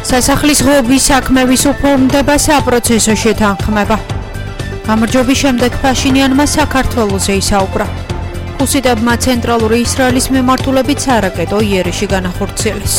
სასახლის ღობის საქმეების უფორმდება საპროცესო შეთანხმება. გამარჯვების შემდეგ ფაშინიანმა საქართველოზე ისაუბრა. ჰუსიტებმა ცენტრალური ისრაელის მიმართულებით სარაკეტო იერიში განახორციელეს.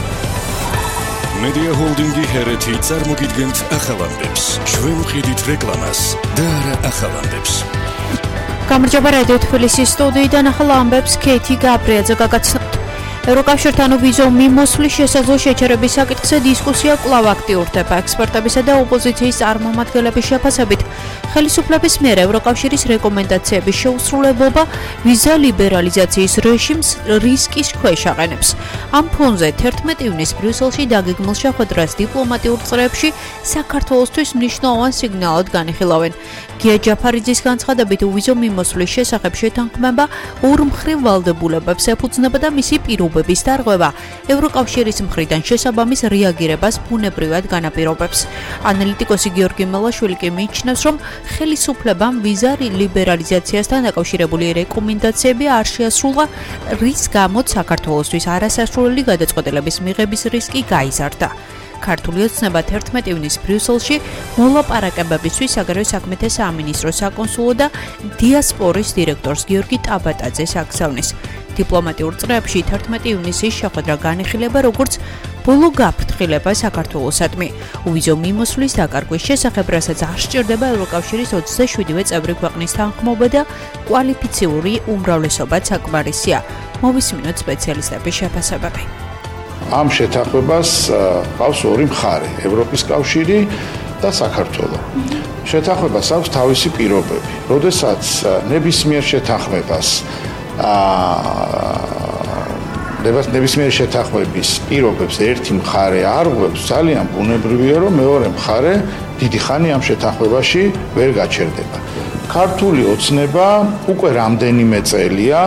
მედია ჰოლდინგი ჰერეთი წარმოგიდგენთ ახალამდებს. ჩვენ ვყიდით რეკლამას და არა ახალამდებს. გამარჯობა რადიო თბილისის სტუდიიდან ახალ ამბებს ქეთი გაბრიაძე გაგაცნობთ. ევროკავშირთან ვიზო მიმოსვლის შესაძლო შეჩერების საკითხზე დისკუსია კვლავ აქტიურდება. ექსპერტებისა და ოპოზიციის წარმომადგენლების შეფასებით ხელისუფლების მიერ ევროკავშირის რეკომენდაციების შეუსრულებლობა ვიზა ლიბერალიზაციის რეჟიმს რისკის ქვეშ აყენებს. ამ ფონზე 11 ივნისს ბრიუსელში დაგეგმილ შეხვედრას დიპლომატიურ წრეებში საქართველოსთვის მნიშვნელოვან სიგნალად განიხილავენ. გია ჯაფარიძის განცხადებით ვიზო მიმოსვლის შესახებ შეთანხმება ორმხრივ ვალდებულებებს ეფუძნება და მისი პირობების დარღვევა ევროკავშირის მხრიდან შესაბამის რეაგირებას ბუნებრივად განაპირობებს. ანალიტიკოსი გიორგი მელაშვილი კი მიიჩნევს, რომ ხელისუფლებამ ვიზა ლიბერალიზაციასთან დაკავშირებული რეკომენდაციები არ შეასრულა, რის გამოც საქართველოსთვის არასასრულელი გადაწყვეტილების მიღების რისკი გაიზარდა. ქართული ოცნება 11 ივნისს ბრიუსელში მოლაპარაკებებისთვის საგარეო საქმეთა სამინისტროს საკონსულო და დიასპორის დირექტორს გიორგი ტაბატაძეს აგზავნის. დიპლომატიურ წრეებში 11 ივნისის შეხვედრა განიხილება როგორც ბოლო გაფრთხილება საქართველოსადმი. უვიზო მიმოსვლის დაკარგვის შესახებ, რასაც არ სჭირდება ევროკავშირის 27-ვე წევრი ქვეყნის თანხმობა და კვალიფიციური უმრავლესობა საკმარისია. მოვისმინოთ სპეციალისტების შეფასებები. ამ შეთანხმებას ყავს ორი მხარე, ევროპის კავშირი და საქართველო. შეთანხმებას აქვს თავისი პირობები. როდესაც ნებისმიერ შეთანხმებას ნებისმიერ შეთანხმების პირობებს ერთი მხარე არღვევს, ძალიან ბუნებრივია, რომ მეორე მხარე დიდი ხანი ამ შეთანხმებაში ვერ გაჩერდება. ქართული ოცნება უკვე რამდენიმე წელია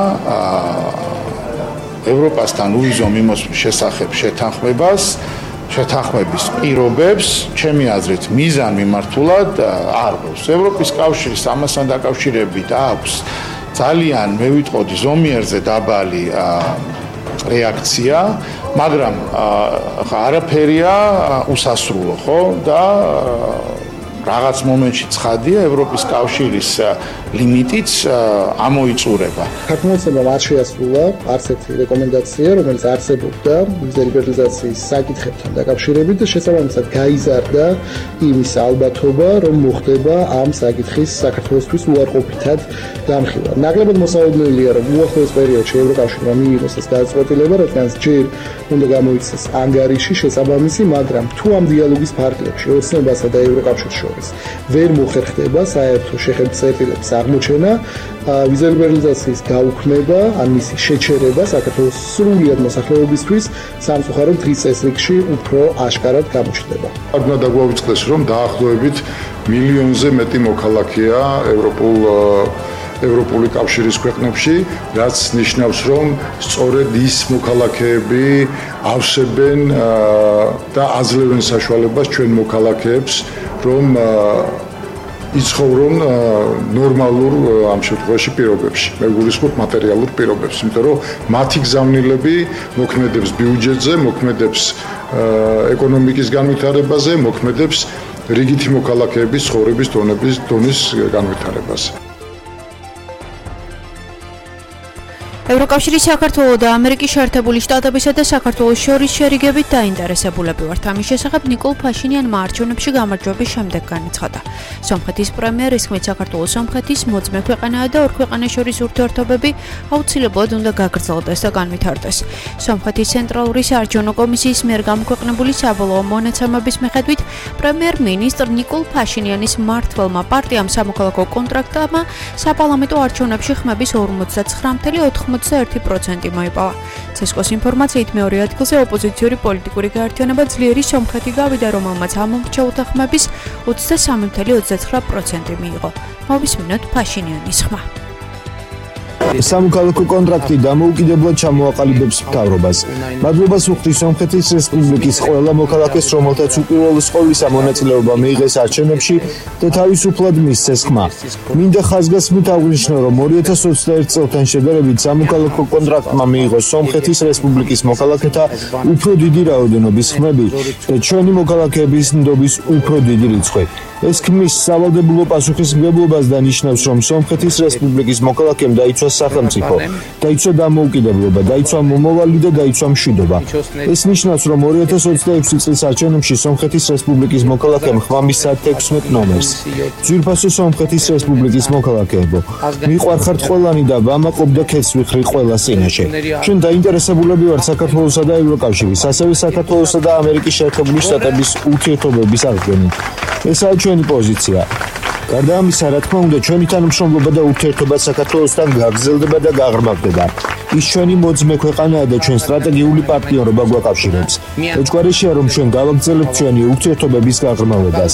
ევროპასთან უვიზო მიმოსვლის შესახებ შეთანხმების პირობებს, ჩემი აზრით, მიზან მიმართულად არღვევს. ევროპის კავშირის ამასთან დაკავშირებით აქვს ძალიან, მე ვიტყოდი, ზომიერზე დაბალი რეაქცია, მაგრამ არაფერია უსასრულო, ხო? და რაღაც მომენტში ცხადია, ევროპის კავშირის ლიმიტიც ამოიწურება. საქართველოსმა არ შეასრულა არც ერთი რეკომენდაცია, რომელიც არსებობდა ვიზა ლიბერალიზაციის საკითხებთან დაკავშირებით და შესაბამისად გაიზარდა იმის ალბათობა, რომ მოხდება ამ საკითხის საქართველოსთვის უარყოფითად დამხილვა. ნაკლებად მოსაოდნელია, რომ უახლოეს პერიოდში ევროკავშირმა მიიღოს ეს გადაწყვეტილება, რადგან ჯერ უნდა გამოიცეს ანგარიში შესაბამისი, მაგრამ თუ ამ დიალოგის ფარგლებში ოცნებასა და ევროკავშირს შორის ვერ მოხერხდება საერთო შეხედვით აღმოჩენა, ვიზა ლიბერალიზაციის გაუქმება, ან მისი შეჩერება საქართველოს სრულიად მოსახლეობისთვის სამწუხაროდ დღის წესრიგში უფრო აშკარად გამოჩნდება. უნდა დაგვაუწყდეს, რომ დაახლოებით მილიონზე მეტი მოქალაქეა ევროპული კავშირის ქვეყნებში, რაც ნიშნავს, რომ სწორედ ის მოქალაქეები ავსებენ და აძლევენ საშუალებას ჩვენ მოქალაქეებს, რომ იცხოვრონ ნორმალურ ამ შემთხვევაში პირობებში. მე გულისხმობ მატერიალურ პირობებს, იმიტომ რომ მათი გზავნილები მოქმედებს ბიუჯეტზე, მოქმედებს ეკონომიკის განვითარებაზე, მოქმედებს რიგითი მოქალაქეების ცხოვრების დონის განვითარებაზე. ევროკავშირის საქართველო და ამერიკის შეერთებული შტატებისა და საქართველოს შორის შერიგებით დაინტერესებულები ვართ. ამის შესახებ ნიკოლ ფაშინიანმა არჩევნებში გამარჯვების შემდეგ განაცხადა. სომხეთის პრემიერის ხმით საქართველოს სომხეთის მოწმე ქვეყანაა და ორ ქვეყანას შორის ურთიერთობები აუცილებლად უნდა გაგრძელდეს და განვითარდეს. სომხეთის ცენტრალური საარჩევნო კომისიის მიერ გამოქვეყნებული საბოლოო მონაცემების მიხედვით პრემიერ-მინისტრ ნიკოლ ფაშინიანის მმართველმა პარტიამ სამოქალაქო კონტრაქტმა საპარლამენტო არჩევნებში ხმების 49.91% მოიპოვა. ცესკოს ინფორმაციით მეორე ადგილზე ოპოზიციური პოლიტიკური გაერთიანება ძლიერი სომხეთი გავიდა, რომელმაც ამომრჩეულთა ხმების 23.29% მიიღო. მოვისმინოთ ფაშინიანის ხმა. სამოქალაქო კონტრაქტი დამოუკიდებლად ჩამოაყალიბებს მთავრობას. მადლობას უხდის სომხეთის რესპუბლიკის ყველა მოქალაქეს, რომელთაც უპირველეს ყოვლისა მონაწილეობა მიიღეს არჩევნებში და თავისუფლად მისცეს ხმა. მინდა ხაზგასმით აღვნიშნო, რომ 2021 წელთან შედარებით სამოქალაქო კონტრაქტმა მიიღო სომხეთის რესპუბლიკის მოქალაქეთა უფრო დიდი რაოდენობის ხმები და ჩვენი მოქალაქეების ნდობის უფრო დიდი რიცხვი. ეს ქმნის სავალდებულო პასუხისმგებლობას და ნიშნავს, რომ სომხეთის რესპუბლიკის მოქალაქემ დაიცვა სახელმწიფო, დაიცვა დამოუკიდებლობა, დაიცვა მომავალი და დაიცვა მშვიდობა. ეს ნიშნავს, რომ 2026 წლის არჩევნებში სომხეთის რესპუბლიკის მოქალაქემ ხმა მისცა 16 ნომერს. ძვირფასო სომხეთის რესპუბლიკის მოქალაქეებო, მიყვარხართ ყველანი და ვამაყობ და ქეთს ვიხრი ყველას წინაშე. ჩვენ დაინტერესებულები ვართ საქართველოსა და ევროკავშირის, ასევე საქართველოსა და ამერიკის შეერთებული შტატების ურთიერთობების აღდგენით. ესაა ჩვენი პოზიცია. გარდა ამისა, რა თქმა უნდა, ჩვენი თანამშრომლობა და ურთიერთობა საქართველოსთან გაგრძელდება და გაღრმავდება. ის ჩვენი მოძმე ქვეყანაა და ჩვენ სტრატეგიული პარტნიორობა გვაკავშირებს. ეჭვგარეშეა, რომ ჩვენ გავაგრძელებთ ჩვენი ურთიერთობების გაღრმავებას.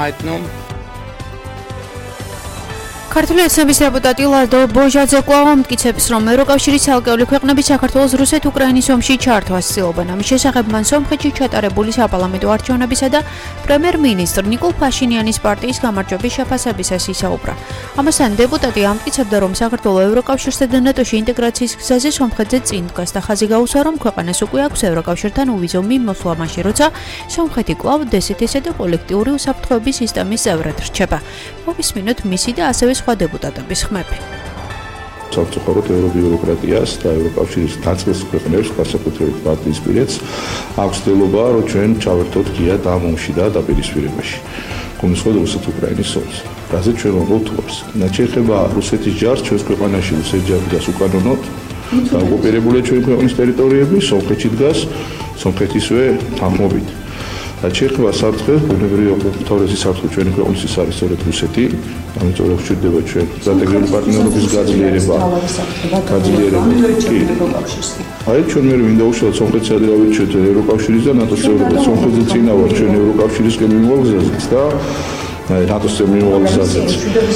ქართული ოცნების დეპუტატი ლადო ბოჟაძე კვლავ ამტკიცებს, რომ ევროკავშირის ცალკეული ქვეყნები საქართველოს რუსეთ-უკრაინის ომში ჩართვას ცდილობენ. ამის შესახებ მან სომხეთში ჩატარებული საპარლამენტო არჩევნებისა და პრემიერ-მინისტრ ნიკოლ ფაშინიანის პარტიის გამარჯვების შეფასებისას ისაუბრა. ამასთან დეპუტატი ამტკიცებდა, რომ საქართველო ევროკავშირსა და ნატოში ინტეგრაციის გზაზე სომხეთზე წინ დგას და ხაზი გაუსვა, რომ ქვეყანას უკვე აქვს ევროკავშირთან უვიზო მიმოსვლა მაშინ, როცა სომხეთი კვლავ DST-სა და კოლექტიური უსაფრთხოების სისტემის წევრად რჩება. მოვისმინოთ მისი და ასევე სხვა დეპუტატების ხმები. სამწუხაროდ ევრობიუროკრატიას და ევროკავშირის ნაწილ ქვეყნებს, განსაკუთრებით პარტიისპირეთს, აქვს ცდილობა, რომ ჩვენ ჩავერთოთ გია ამ ომში და დაპირისპირებაში. გულისხმობ რუსეთ-უკრაინის ომს. რაზე ჩვენ ვამბობთ თავს. შეეხება რუსეთის ჯარს ჩვენს ქვეყანაში, რუსეთის ჯარი დგას უკანონოდ და ოკუპირებულია ჩვენი ქვეყნის ტერიტორიები, სომხეთში დგას სომხეთისვე თანხმობით. შეეხება საფრთხეს, ბუნებრივი უმთავრესი საფრთხე ჩვენი ქვეყნისთვის არის სწორედ რუსეთი. ამიტომ გვჭირდება ჩვენ სტრატეგიული პარტნიორობის გაძლიერება. აი ჩვენ მე მინდა უშუალოდ სომხეთს ადრავით ჩვენ ევროკავშირის და ნატოს წევრობა. სომხეთზე წინა ვარ ჩვენ ევროკავშირისკენ მიმოვალზაზეც და ნატოს წევრი მიმოვალზაზეც.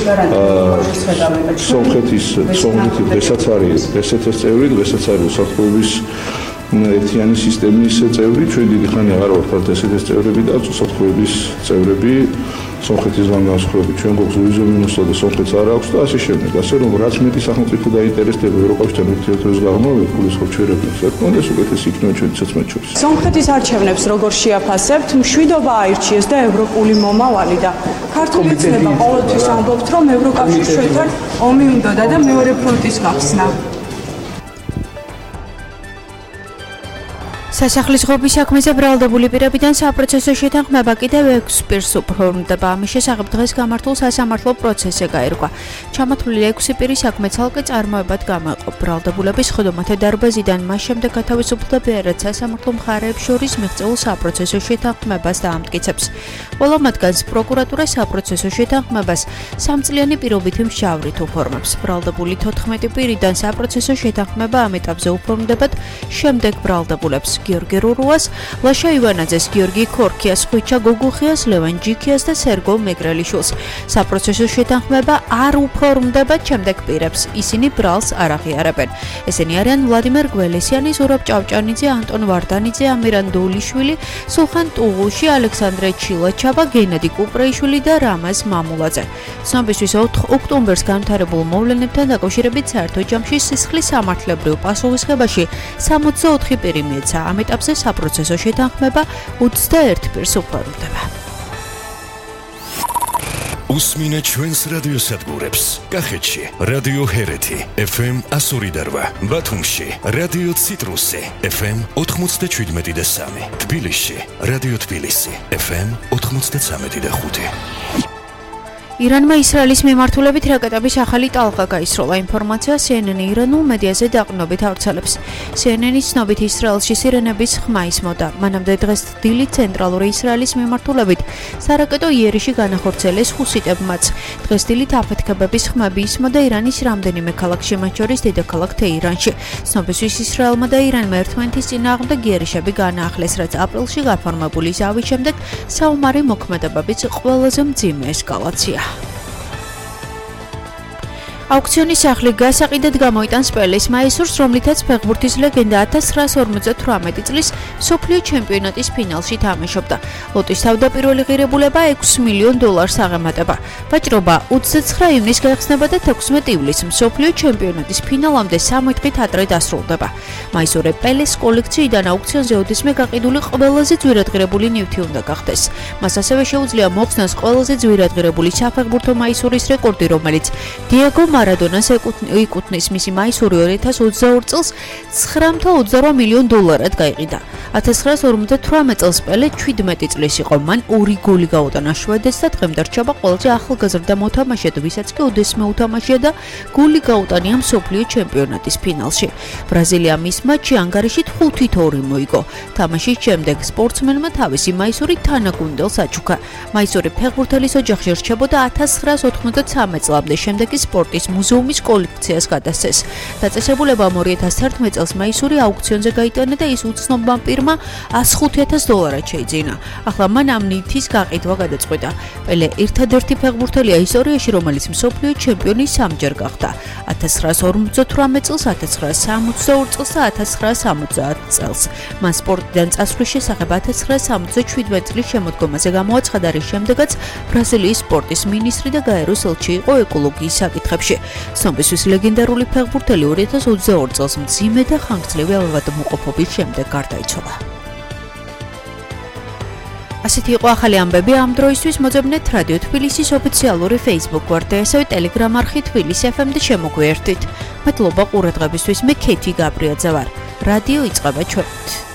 სომხეთის დღესაც არის DST-ის წევრი, დღესაც არის უსაფრთხოების ერთიანი სისტემის წევრი, ჩვენ დიდი ხანი აღარ ვართ DST-ის წევრები და უსაფრთხოების წევრები. სომხეთის განსხვავებით ჩვენ გვაქვს უვიზო მიმოსვლა და სომხეთს არ აქვს და ასე შემდეგ. ასე რომ რაც მეტი სახელმწიფო დაინტერესდება ევროკავშირთან ურთიერთობის გაღრმავებით, გულისხმობ ჩვენებს საკმაოდ უკეთესი იქნება ჩვენი ცოცხლად შორის. სომხეთის არჩევნებს როგორ შეაფასებთ? მშვიდობა აირჩიეს და ევროპული მომავალი და ქართული ოცნება ყოველთვის ამბობთ, რომ ევროკავშირს ჩვენთან ომი უნდოდა და მეორე ფრონტის გახსნა. სასახლის ღობის საქმეზე ბრალდებული პირებიდან საპროცესო შეთანხმება კიდევ 6 პირს უფორმდება. ამის შესახებ დღეს გამართულ სასამართლო პროცესზე გაირკვა. ჩამოთვლილი 6 პირის საქმე ცალკე წარმოებად გამოიყო. ბრალდებულების ხდომათა დარბაზიდან მას შემდეგ გათავისუფლდა ბერად სასამართლო მხარეებს შორის მიღწეულ საპროცესო შეთანხმებას დაამტკიცებს. ყველა მათგანს პროკურატურა საპროცესო შეთანხმებას 3 წლიანი პირობითი მჟავრით უფორმებს. ბრალდებული 14 პირიდან საპროცესო შეთანხმება ამ ეტაპზე უფორმდებათ შემდეგ ბრალდებულებს. გიორგი რურუას, ლაშა ივანაძეს, გიორგი ქორქიას, ხვიჩა გოგუხიას, ლევან ჯიქიას და სერგო მეგრელიშვილს. საპროცესო შეთანხმება არ უფორმდება შემდეგ პირებს. ისინი ბრალს არ აღიარებენ. ესენი არიან ვლადიმერ გველესიანი, ზურაბ ჭავჭანიძე, ანტონ ვარდანიძე, ამირან დოულიშვილი, სულხან ტუღუში, ალექსანდრე ჩილაჩაბა, გენადი კუპრეიშვილი და რამაზ მამულაძე. ცნობისთვის 4 ოქტომბერს განვითარებულ მოვლენებთან დაკავშირებით საერთო ჯამში სისხლის სამართლებრივ პასუხისმგებაში 64 პირი მიეცა. ამ ეტაპზე საპროცესო შეთანხმება 21 პირს უფორმდება. უსმინეთ ჩვენს რადიოსადგურებს. კახეთში რადიო ჰერეთი FM 102.8, ბათუმში რადიო ციტრუსი FM 97.3, თბილისში რადიო თბილისი FM 93.5. ირანმა ისრაელის მიმართულებით რაკეტების ახალი ტალღა გაისროლა. ინფორმაცია CNN ირანულ მედიაზე დაყრდნობით ავრცელებს. CNN-ის ცნობით ისრაელში სირენების ხმა ისმოდა. მანამდე დღეს დილით ცენტრალური ისრაელის მიმართულებით სარაკეტო იერიში განახორციელეს ჰუსიტებმაც. დღეს დილით აფეთქებების ხმები ისმოდა ირანის რამდენიმე ქალაქში, მათ შორის დედაქალაქ თეირანში. ცნობისთვის ისრაელმა და ირანმა ერთმანეთის წინააღმდეგ იერიშები განაახლეს, რაც აპრილში გაფორმებული ზავის შემდეგ საომარი მოქმედებების ყველაზე მძიმე ესკალაცია. აუქციონის სახლი გასაყიდად გამოიტანს პელეს მაისურს, რომლითაც ფეხბურთის ლეგენდა 1958 წლის მსოფლიო ჩემპიონატის ფინალში თამაშობდა. ლოტის თავდაპირველი ღირებულება $6 მილიონ აღემატება. ვაჭრობა 29 ივნისს გაიხსნება და 16 ივლისს მსოფლიო ჩემპიონატის ფინალამდე 3 დღით ადრე დასრულდება. მაისურე პელეს კოლექციიდან აუქციონზე ოდესმე გაყიდული ყველაზე ძვირადღირებული ნივთი უნდა გახდეს. მას ასევე შეუძლია მოხსნას ყველაზე ძვირადღირებული საფეხბურთო მაისურის რეკორდი, რომელიც დიეგო მარადონას ეკუთვნის. მისი მაისური 2022 წელს $9.28 მილიონ გაიყიდა. 1958 წელს პელე 17 წლის იყო. მან 2 გოლი გაუტანა შვედეთს და დღემდე რჩება ყველაზე ახალგაზრდა მოთამაშედ, ვისაც კი ოდესმე უთამაშია და გოლი გაუტანია მსოფლიო ჩემპიონატის ფინალში. ბრაზილიამ მის მატჩში ანგარიში 5-2 მოიგო. თამაშის შემდეგ სპორტსმენმა თავისი მაისური თანაგუნდელს აჩუქა. მაისური ფეხბურთელის ოჯახში რჩებოდა 1993 წლამდე, შემდეგ კი სპორტის მუზეუმის კოლექციას გადასცეს. დაწესებულებამ 2011 წელს მაისური აუქციონზე გაიტანა და ის უცნობმა პირმა $105,000 შეიძინა. ახლა მან ამ ნივთის გაყიდვა გადაწყვიტა. პელე ერთადერთი ფეხბურთელია ისტორიაში, რომელიც მსოფლიო ჩემპიონი 3-ჯერ გახდა. 1958 წელს, 1962 წელს და 1970 წელს. მან სპორტიდან წასვლის შესახებ 1977 წლის შემოდგომაზე გამოაცხადა, რის შემდეგაც ბრაზილიის სპორტის მინისტრი და გაეროს ელჩი იყო ეკოლოგიის საკითხებში. ცნობისთვის ლეგენდარული ფეხბურთელი 2022 წელს მძიმე და ხანგრძლივი ავადმყოფობის შემდეგ გარდაიცვალა. ასეთი იყო ახალი ამბები ამ დროისთვის. მოძებნეთ რადიო თბილისის ოფიციალური Facebook გვერდ და ასევე Telegram არხი თბილისი FM-ზე შემოგვიერთდით. მადლობა ყურადღებისთვის. მე ქეთი გაბრიაძე ვარ. რადიო იწყება ჩვენით.